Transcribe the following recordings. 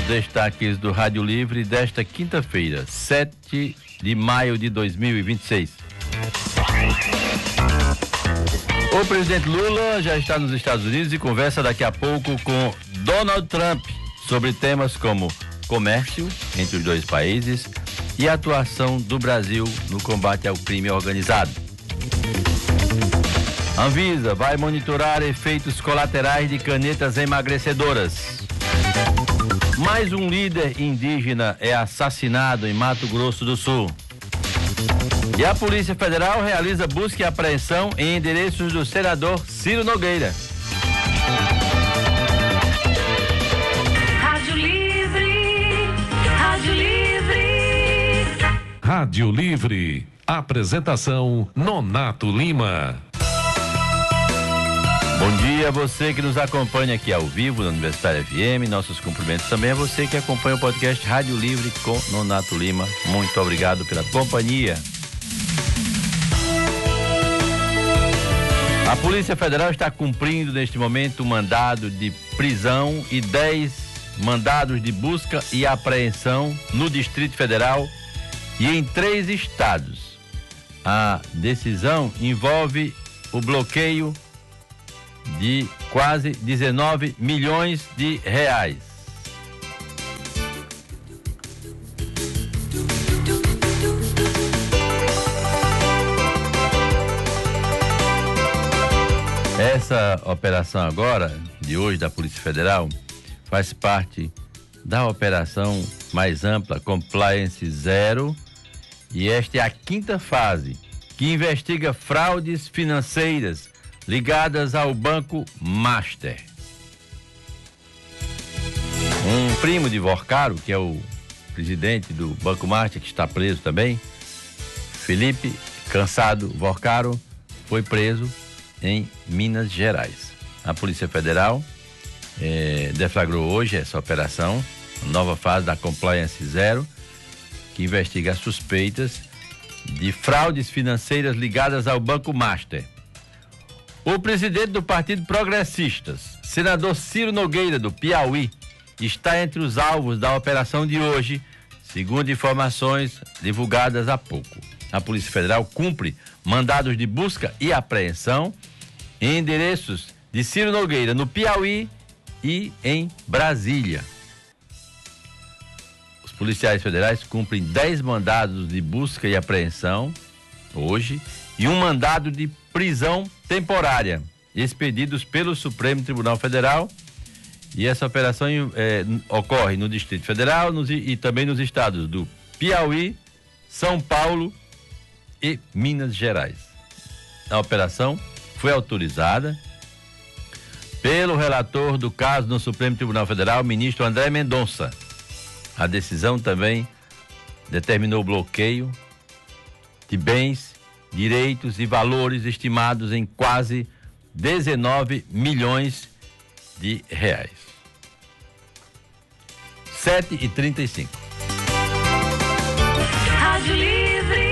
destaques do Rádio Livre desta quinta-feira, 7 de maio de 2026. O presidente Lula já está nos Estados Unidos e conversa daqui a pouco com Donald Trump sobre temas como comércio entre os dois países e a atuação do Brasil no combate ao crime organizado. Anvisa vai monitorar efeitos colaterais de canetas emagrecedoras. Mais um líder indígena é assassinado em Mato Grosso do Sul. E a Polícia Federal realiza busca e apreensão em endereços do senador Ciro Nogueira. Rádio Livre, Rádio Livre. Rádio Livre. Apresentação Nonato Lima. Bom dia a você que nos acompanha aqui ao vivo na Universitária FM. Nossos cumprimentos também a você que acompanha o podcast Rádio Livre com Nonato Lima. Muito obrigado pela companhia. A Polícia Federal está cumprindo neste momento um mandado de prisão e 10 mandados de busca e apreensão no Distrito Federal e em 3 estados. A decisão envolve o bloqueio de quase 19 milhões de reais. Essa operação agora, de hoje, da Polícia Federal, faz parte da operação mais ampla, Compliance Zero, e esta é a 5ª fase, que investiga fraudes financeiras ligadas ao Banco Master. Um primo de Vorcaro, que é o presidente do Banco Master, que está preso também, Felipe Cansado Vorcaro, foi preso em Minas Gerais. A Polícia Federal deflagrou hoje essa operação, nova fase da Compliance Zero, que investiga as suspeitas de fraudes financeiras ligadas ao Banco Master. O presidente do Partido Progressistas, senador Ciro Nogueira, do Piauí, está entre os alvos da operação de hoje, segundo informações divulgadas há pouco. A Polícia Federal cumpre mandados de busca e apreensão em endereços de Ciro Nogueira, no Piauí e em Brasília. Os policiais federais cumprem 10 mandados de busca e apreensão hoje e um mandado de prisão temporária, expedidos pelo Supremo Tribunal Federal, e essa operação ocorre no Distrito Federal e também nos estados do Piauí, São Paulo e Minas Gerais. A operação foi autorizada pelo relator do caso no Supremo Tribunal Federal, ministro André Mendonça. A decisão também determinou o bloqueio de bens, direitos e valores estimados em quase 19 milhões de reais. 7h35. Rádio Livre.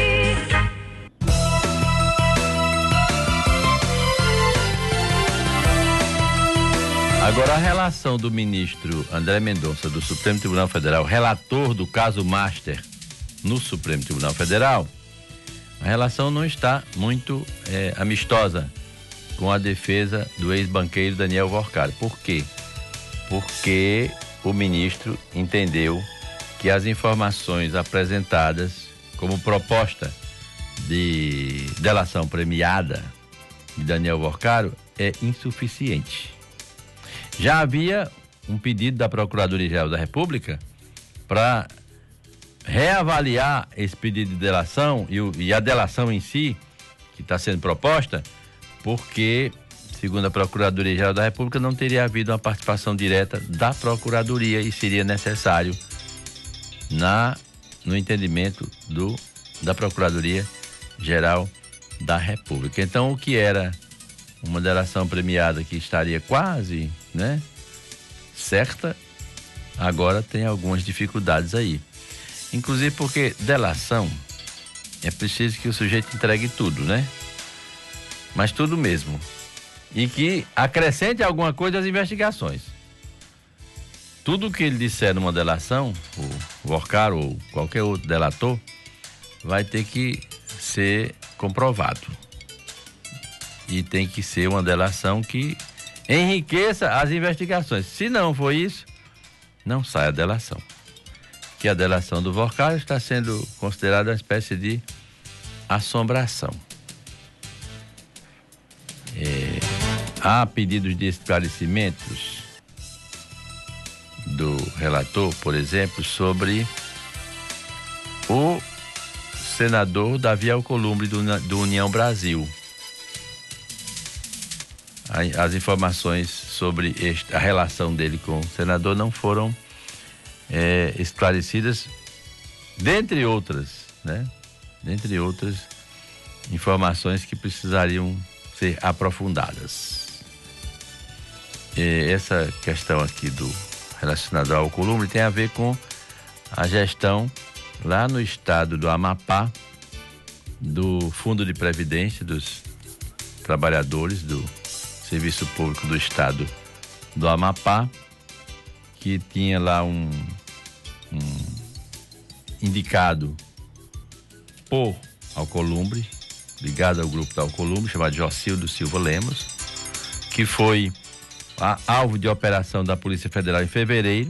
Agora, a relação do ministro André Mendonça, do Supremo Tribunal Federal, relator do caso Master no Supremo Tribunal Federal, a relação não está muito amistosa com a defesa do ex-banqueiro Daniel Vorcaro. Por quê? Porque o ministro entendeu que as informações apresentadas como proposta de delação premiada de Daniel Vorcaro é insuficiente. Já havia um pedido da Procuradoria-Geral da República para reavaliar esse pedido de delação e a delação em si, que está sendo proposta, porque, segundo a Procuradoria-Geral da República, não teria havido uma participação direta da Procuradoria e seria necessário, no entendimento da Procuradoria-Geral da República. Então, o que era uma delação premiada que estaria quase, certa, agora tem algumas dificuldades aí. Inclusive porque delação é preciso que o sujeito entregue tudo, mas tudo mesmo. E que acrescente alguma coisa às investigações. tudo que ele disser numa delação, o Vorcar ou qualquer outro delator, vai ter que ser comprovado. E tem que ser uma delação que enriqueça as investigações. Se não for isso, não sai a delação. Que a delação do Vorcar está sendo considerada uma espécie de assombração. Há pedidos de esclarecimentos do relator, por exemplo, sobre o senador Davi Alcolumbre do União Brasil. As informações sobre a relação dele com o senador não foram esclarecidas, dentre outras, né? Dentre outras informações que precisariam ser aprofundadas. Essa questão aqui relacionada ao Alcolumbre tem a ver com a gestão lá no estado do Amapá do Fundo de Previdência dos Trabalhadores do Serviço Público do Estado do Amapá, que tinha lá um indicado por Alcolumbre, ligado ao grupo da Alcolumbre, chamado Jocildo Silva Lemos, que foi alvo de operação da Polícia Federal em fevereiro.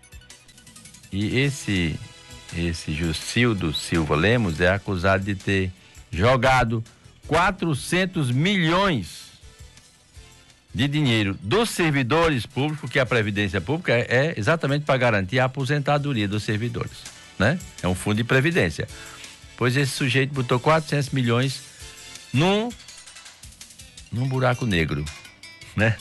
E esse Jocildo Silva Lemos é acusado de ter jogado 400 milhões de dinheiro dos servidores públicos, que a Previdência Pública é exatamente para garantir a aposentadoria dos servidores, né? É um fundo de previdência. Pois esse sujeito botou 400 milhões num buraco negro, né?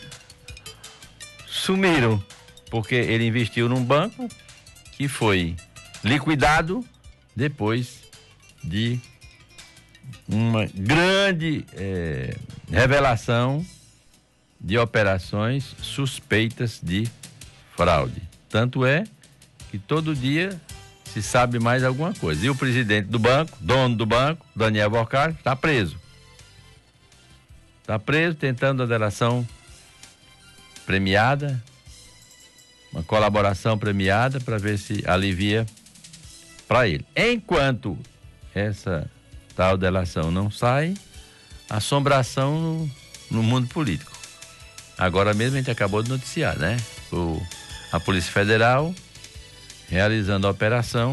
Sumiram, porque ele investiu num banco que foi liquidado depois de uma grande revelação de operações suspeitas de fraude. Tanto é que todo dia se sabe mais alguma coisa. E o presidente do banco, dono do banco, Daniel Vorcar, está preso. Está preso tentando a delação premiada, uma colaboração premiada para ver se alivia para ele. Enquanto essa tal delação não sai, assombração no mundo político. Agora mesmo a gente acabou de noticiar, né? A Polícia Federal realizando a operação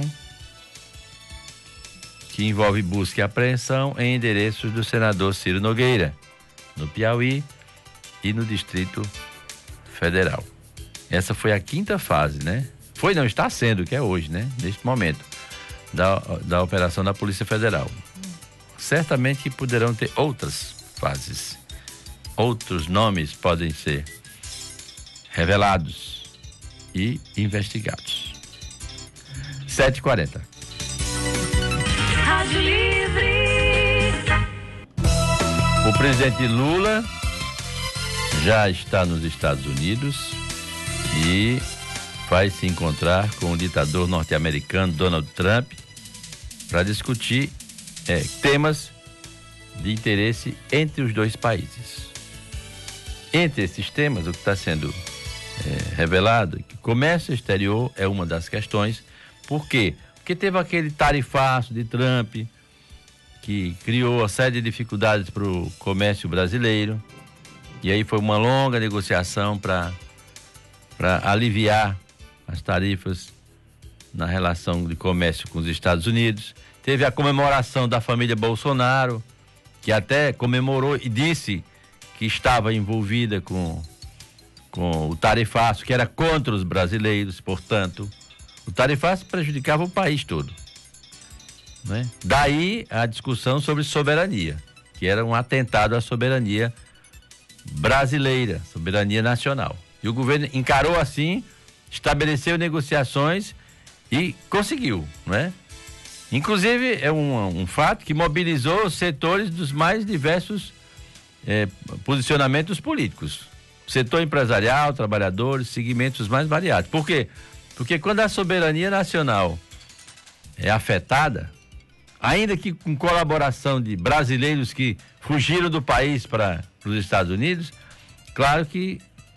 que envolve busca e apreensão em endereços do senador Ciro Nogueira, no Piauí e no Distrito Federal. Essa foi a 5ª fase, né? Está sendo, que é hoje, né? Neste momento, da operação da Polícia Federal. Certamente poderão ter outras fases. Outros nomes podem ser revelados e investigados. 7h40. Rádio Livre. O presidente Lula já está nos Estados Unidos e vai se encontrar com o ditador norte-americano Donald Trump para discutir temas de interesse entre os dois países. Entre esses temas, o que está sendo revelado é que comércio exterior é uma das questões. Por quê? Porque teve aquele tarifaço de Trump que criou uma série de dificuldades para o comércio brasileiro, e aí foi uma longa negociação para aliviar as tarifas na relação de comércio com os Estados Unidos. Teve a comemoração da família Bolsonaro, que até comemorou e disse que estava envolvida com o tarifaço, que era contra os brasileiros. Portanto, o tarifaço prejudicava o país todo, né? Daí a discussão sobre soberania, que era um atentado à soberania brasileira, soberania nacional. E o governo encarou assim, estabeleceu negociações e conseguiu, né? Inclusive é um fato que mobilizou os setores dos mais diversos posicionamentos políticos. Setor empresarial, trabalhadores, segmentos mais variados. Por quê? Porque quando a soberania nacional é afetada, ainda que com colaboração de brasileiros que fugiram do país para os Estados Unidos, claro que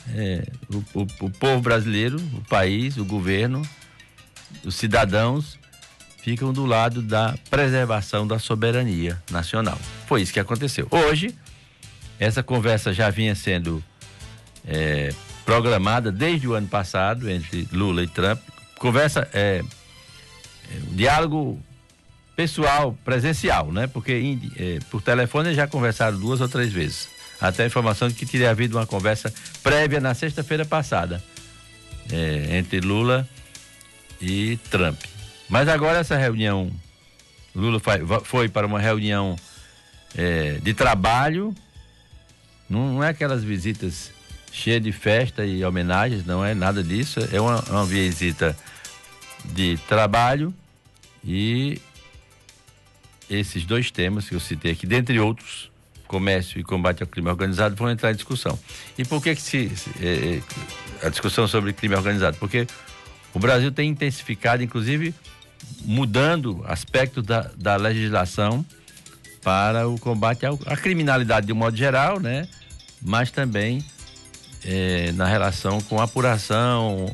o povo brasileiro, o país, o governo, os cidadãos ficam do lado da preservação da soberania nacional. Foi isso que aconteceu. Hoje, essa conversa já vinha sendo programada desde o ano passado entre Lula e Trump. Conversa, diálogo pessoal, presencial, né? Porque por telefone já conversaram 2 ou 3 vezes. Até a informação de que teria havido uma conversa prévia na sexta-feira passada entre Lula e Trump. Mas agora essa reunião, Lula foi para uma reunião de trabalho, não é aquelas visitas cheias de festa e homenagens, não é nada disso, é uma visita de trabalho e esses 2 temas que eu citei aqui, dentre outros, comércio e combate ao crime organizado, vão entrar em discussão. E por que a discussão sobre crime organizado? Porque o Brasil tem intensificado, inclusive, mudando aspectos da legislação para o combate à criminalidade de um modo geral, né? Mas também na relação com a apuração,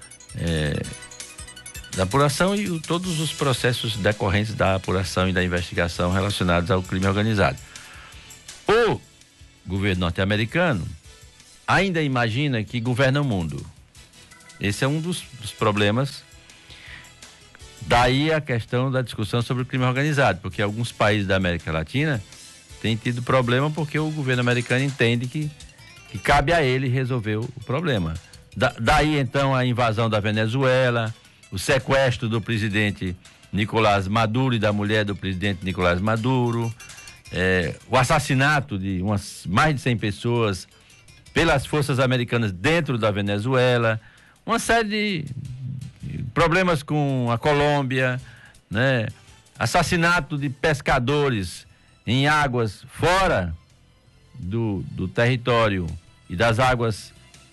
e todos os processos decorrentes da apuração e da investigação relacionados ao crime organizado. O governo norte-americano ainda imagina que governa o mundo. Esse é um dos problemas. Daí a questão da discussão sobre o crime organizado, porque alguns países da América Latina têm tido problema porque o governo americano entende que cabe a ele resolver o problema. Daí então a invasão da Venezuela, o sequestro do presidente Nicolás Maduro e da mulher do presidente Nicolás Maduro, o assassinato de mais de 100 pessoas pelas forças americanas dentro da Venezuela, uma série de problemas com a Colômbia, né? Assassinato de pescadores em águas fora do território e das águas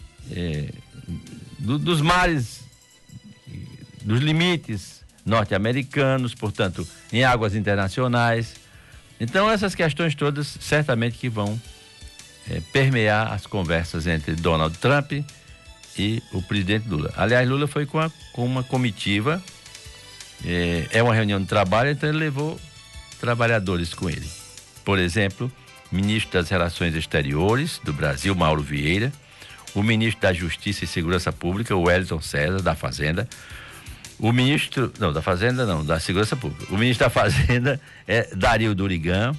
dos mares, dos limites norte-americanos, portanto, em águas internacionais. Então, essas questões todas certamente que vão permear as conversas entre Donald Trump e o presidente Lula. Aliás, Lula foi com uma comitiva, uma reunião de trabalho, então ele levou trabalhadores com ele. Por exemplo, o ministro das Relações Exteriores do Brasil, Mauro Vieira, o ministro da Justiça e Segurança Pública, o Wellington César, da Fazenda, o ministro, não, da Fazenda não, da Segurança Pública, o ministro da Fazenda é Dario Durigan,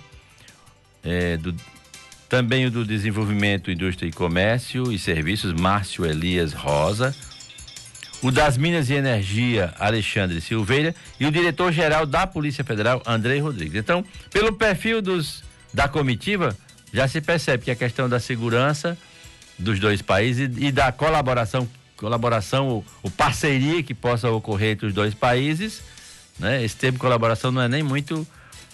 também o do Desenvolvimento, Indústria e Comércio e Serviços, Márcio Elias Rosa, o das Minas e Energia, Alexandre Silveira, e o diretor-geral da Polícia Federal, Andrei Rodrigues. Então, pelo perfil da comitiva, já se percebe que a questão da segurança dos 2 países e da colaboração ou parceria que possa ocorrer entre os 2 países, né? Esse termo colaboração não é nem muito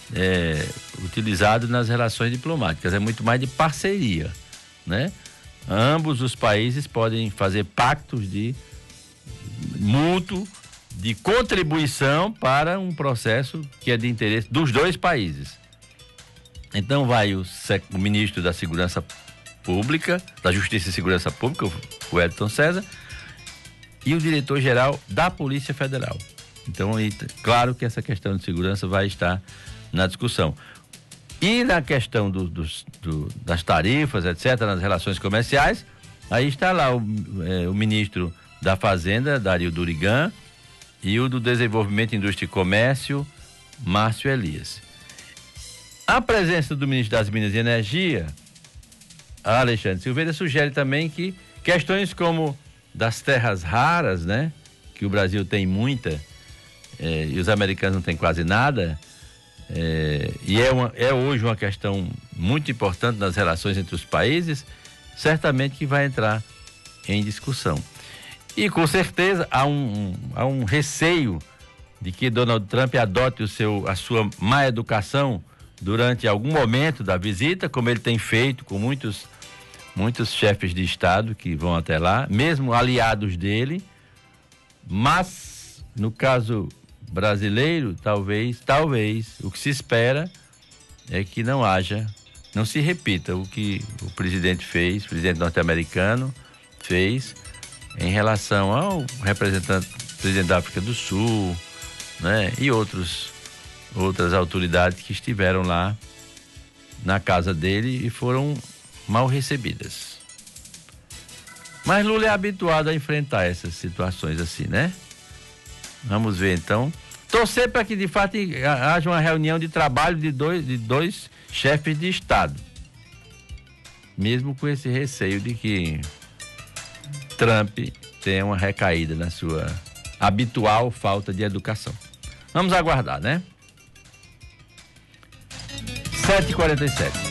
utilizado nas relações diplomáticas, é muito mais de parceria, né? Ambos os países podem fazer pactos de mútuo, de contribuição para um processo que é de interesse dos 2 países. Então vai o ministro da Segurança Pública, da Justiça e Segurança Pública, o Wellington César, e o diretor-geral da Polícia Federal. Então, claro que essa questão de segurança vai estar na discussão. E na questão das tarifas, etc., nas relações comerciais, aí está lá o ministro da Fazenda, Dario Durigan, e o do Desenvolvimento, Indústria e Comércio, Márcio Elias. A presença do ministro das Minas e Energia, Alexandre Silveira, sugere também que questões como das terras raras, né, que o Brasil tem muita, e os americanos não têm quase nada, e é hoje uma questão muito importante nas relações entre os países, certamente que vai entrar em discussão. E com certeza há um receio de que Donald Trump adote a sua má educação durante algum momento da visita, como ele tem feito com muitos chefes de Estado que vão até lá, mesmo aliados dele, mas no caso brasileiro, talvez, o que se espera é que não se repita o que o presidente fez, o presidente norte-americano, fez em relação ao presidente da África do Sul, né, e outras autoridades que estiveram lá na casa dele e foram mal recebidas. Mas Lula é habituado a enfrentar essas situações assim, né? Vamos ver então. Torcer para que de fato haja uma reunião de trabalho de dois chefes de Estado. Mesmo com esse receio de que Trump tenha uma recaída na sua habitual falta de educação. Vamos aguardar, né? 7h47.